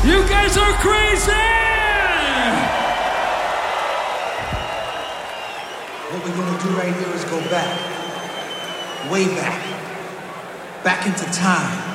You guys are crazy! What we're gonna do right here is go back, way back into time.